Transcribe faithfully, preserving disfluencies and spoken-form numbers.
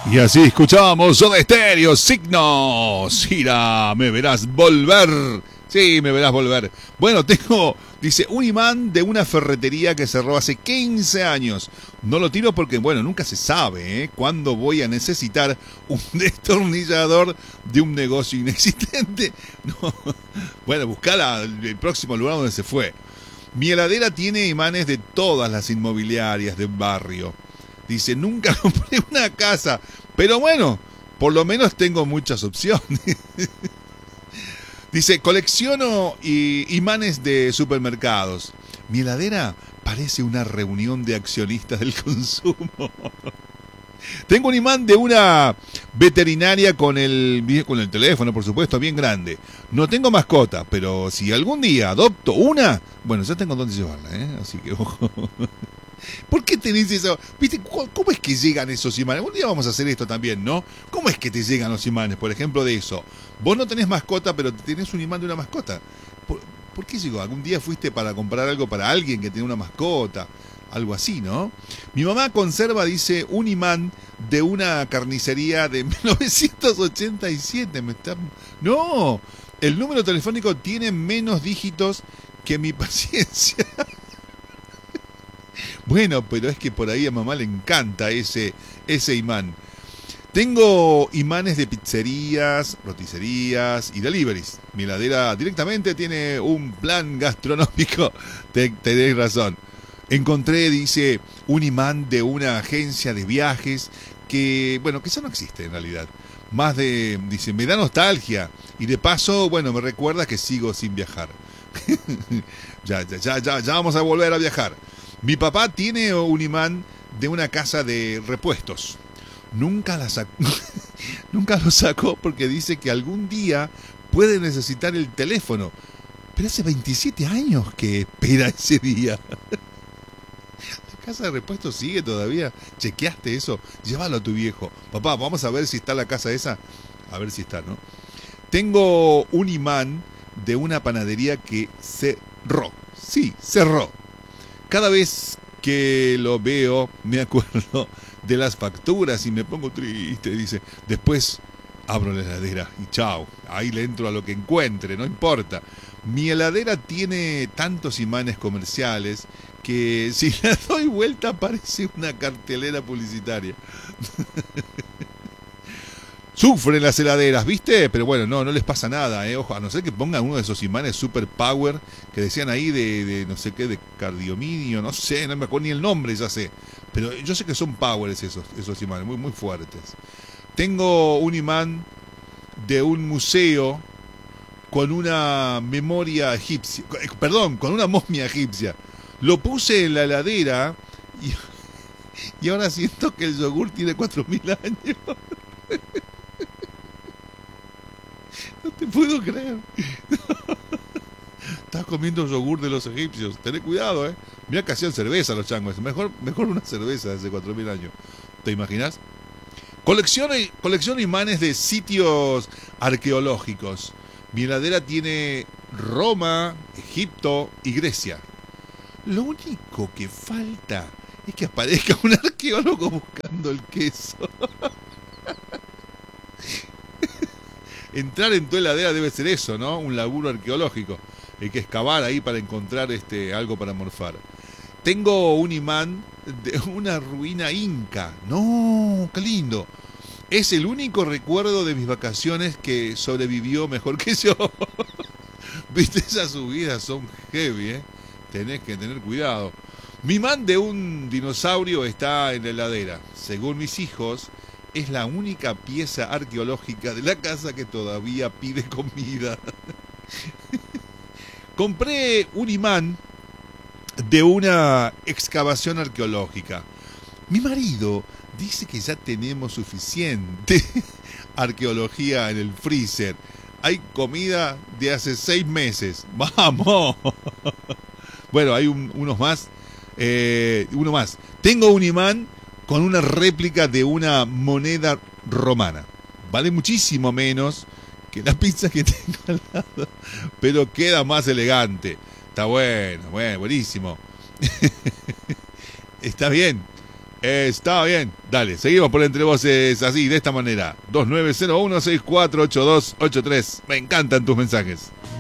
Y así escuchábamos Soda Stereo, Signos. Gira, me verás volver. Sí, me verás volver. Bueno, tengo, dice, un imán de una ferretería que cerró hace quince años. No lo tiro porque, bueno, nunca se sabe, ¿eh? Cuándo voy a necesitar un destornillador de un negocio inexistente. No. Bueno, buscala el próximo lugar donde se fue. Mi heladera tiene imanes de todas las inmobiliarias del barrio. Dice, nunca compré una casa, pero bueno, por lo menos tengo muchas opciones. Dice, colecciono y imanes de supermercados. Mi heladera parece una reunión de accionistas del consumo. Tengo un imán de una veterinaria con el, con el teléfono, por supuesto, bien grande. No tengo mascota, pero si algún día adopto una, bueno, ya tengo dónde llevarla, ¿eh? Así que ojo. ¿Por qué tenés eso? ¿Viste? ¿Cómo es que llegan esos imanes? Un día vamos a hacer esto también, ¿no? ¿Cómo es que te llegan los imanes? Por ejemplo, de eso. Vos no tenés mascota, pero tenés un imán de una mascota. ¿Por, ¿por qué llegó? ¿Algún día fuiste para comprar algo para alguien que tiene una mascota? Algo así, ¿no? Mi mamá conserva, dice, un imán de una carnicería de mil novecientos ochenta y siete. Me está... No, el número telefónico tiene menos dígitos que mi paciencia. Bueno, pero es que por ahí a mamá le encanta ese, ese imán. Tengo imanes de pizzerías, roticerías y deliveries. Mi heladera directamente tiene un plan gastronómico. Te, tenés razón. Encontré, dice, un imán de una agencia de viajes que, bueno, que eso no existe en realidad. Más de, dice, me da nostalgia. Y de paso, bueno, me recuerda que sigo sin viajar. ya, ya, ya, ya, ya vamos a volver a viajar. Mi papá tiene un imán de una casa de repuestos. Nunca la sacó, nunca lo sacó porque dice que algún día puede necesitar el teléfono. Pero hace veintisiete años que espera ese día. ¿La casa de repuestos sigue todavía? ¿Chequeaste eso? Llévalo a tu viejo. Papá, vamos a ver si está la casa esa. A ver si está, ¿no? Tengo un imán de una panadería que cerró. Sí, cerró. Cada vez que lo veo me acuerdo de las facturas y me pongo triste, dice. Después abro la heladera y chao, ahí le entro a lo que encuentre, no importa. Mi heladera tiene tantos imanes comerciales que si la doy vuelta parece una cartelera publicitaria. Sufren las heladeras, ¿viste? Pero bueno, no, no les pasa nada, ¿eh? Ojo, a no ser que pongan uno de esos imanes super power que decían ahí de, de no sé qué, de cardiominio, no sé, no me acuerdo ni el nombre, ya sé. Pero yo sé que son powers esos, esos imanes, muy, muy fuertes. Tengo un imán de un museo con una memoria egipcia, perdón, con una momia egipcia. Lo puse en la heladera y, y ahora siento que el yogur tiene cuatro mil años. No te puedo creer. Estás comiendo yogur de los egipcios. Tené cuidado, ¿eh? Mirá que hacían cerveza los changos. Mejor, mejor una cerveza de hace cuatro mil años. ¿Te imaginas? Colecciono, colecciono imanes de sitios arqueológicos. Mi heladera tiene Roma, Egipto y Grecia. Lo único que falta es que aparezca un arqueólogo buscando el queso. Entrar en tu heladera debe ser eso, ¿no? Un laburo arqueológico. Hay que excavar ahí para encontrar este, algo para morfar. Tengo un imán de una ruina inca. ¡No! ¡Qué lindo! Es el único recuerdo de mis vacaciones que sobrevivió mejor que yo. ¿Viste? Esas subidas son heavy, ¿eh? Tenés que tener cuidado. Mi imán de un dinosaurio está en la heladera. Según mis hijos, es la única pieza arqueológica de la casa que todavía pide comida. Compré un imán de una excavación arqueológica. Mi marido dice que ya tenemos suficiente arqueología en el freezer. Hay comida de hace seis meses. ¡Vamos! Bueno, hay un, unos más. Eh, uno más. Tengo un imán con una réplica de una moneda romana. Vale muchísimo menos que la pizza que tengo al lado, pero queda más elegante. Está bueno, bueno, buenísimo. Está bien. Está bien, dale, seguimos por Entre Voces así, de esta manera. dos nueve cero uno seis cuatro ocho dos ocho tres. Me encantan tus mensajes.